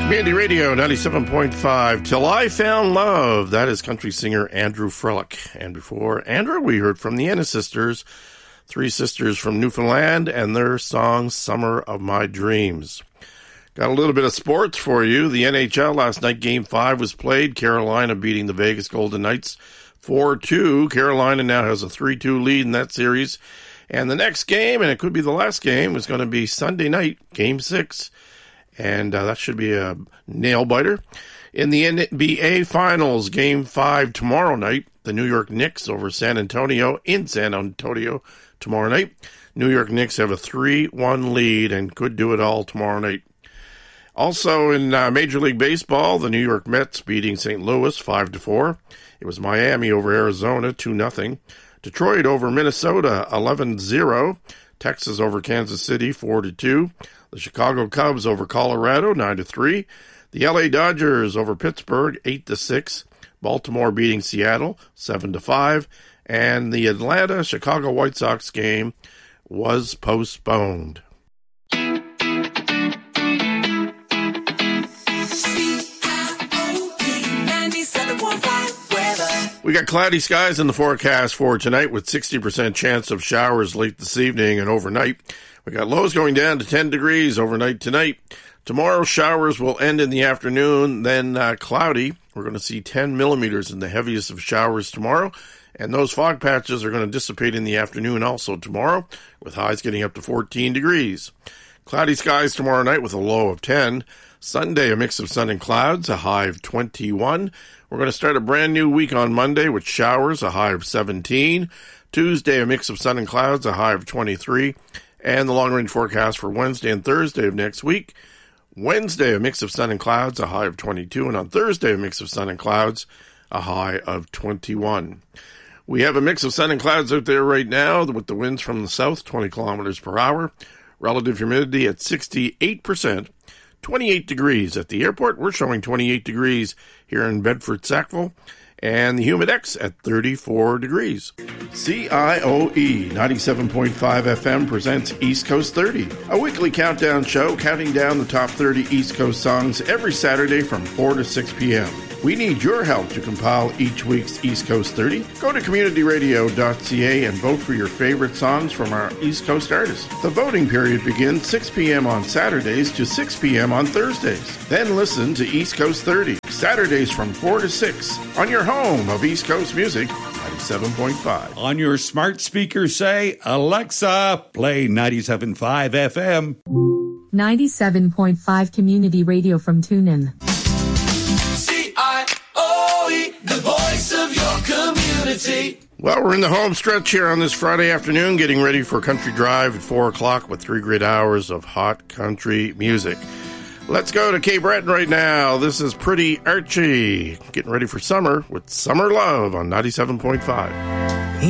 Community Radio 97.5, Till I Found Love. That is country singer Andrew Frelick. And before Andrew, we heard from the Ennis Sisters, three sisters from Newfoundland, and their song, Summer of My Dreams. Got a little bit of sports for you. The NHL last night, Game 5 was played. Carolina beating the Vegas Golden Knights 4-2. Carolina now has a 3-2 lead in that series. And the next game, and it could be the last game, is going to be Sunday night, Game 6. And that should be a nail-biter. In the NBA Finals, Game 5 tomorrow night, the New York Knicks over San Antonio in San Antonio tomorrow night. New York Knicks have a 3-1 lead and could do it all tomorrow night. Also in Major League Baseball, the New York Mets beating St. Louis 5-4. It was Miami over Arizona 2-0. Detroit over Minnesota 11-0. Texas over Kansas City 4-2. The Chicago Cubs over Colorado 9-3. The LA Dodgers over Pittsburgh 8-6. Baltimore beating Seattle 7-5. And the Atlanta-Chicago White Sox game was postponed. We got cloudy skies in the forecast for tonight with 60% chance of showers late this evening and overnight. We got lows going down to 10 degrees overnight tonight. Tomorrow, showers will end in the afternoon, then cloudy. We're going to see 10 millimeters in the heaviest of showers tomorrow. And those fog patches are going to dissipate in the afternoon also tomorrow, with highs getting up to 14 degrees. Cloudy skies tomorrow night with a low of 10. Sunday, a mix of sun and clouds, a high of 21. We're going to start a brand new week on Monday with showers, a high of 17. Tuesday, a mix of sun and clouds, a high of 23. And the long-range forecast for Wednesday and Thursday of next week. Wednesday, a mix of sun and clouds, a high of 22. And on Thursday, a mix of sun and clouds, a high of 21. We have a mix of sun and clouds out there right now with the winds from the south, 20 kilometers per hour. Relative humidity at 68%. 28 degrees at the airport. We're showing 28 degrees here in Bedford-Sackville. And the Humidex at 34 degrees. CIOE 97.5 FM presents East Coast 30, a weekly countdown show counting down the top 30 East Coast songs every Saturday from 4 to 6 p.m. We need your help to compile each week's East Coast 30. Go to communityradio.ca and vote for your favorite songs from our East Coast artists. The voting period begins 6 p.m. on Saturdays to 6 p.m. on Thursdays. Then listen to East Coast 30, Saturdays from 4 to 6, on your home of East Coast music, 97.5. On your smart speaker, say, Alexa, play 97.5 FM. 97.5 Community Radio from TuneIn. The voice of your community. Well, we're in the home stretch here on this Friday afternoon, getting ready for Country Drive at 4 o'clock with 3 great hours of hot country music. Let's go to Cape Breton right now. This is Pretty Archie, getting ready for summer with Summer Love on 97.5.